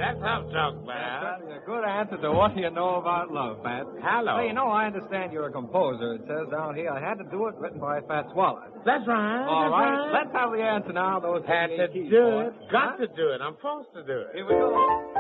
That's tough talk, man. That's a good answer to what you know about love, Pat. Hello. Hey, I understand you're a composer. It says down here I had to do it, written by Fats Waller. That's right. All that's right. Let's have the answer now. Those Had to keys, do boy. it. Got to do it. I'm forced to do it. Here we go.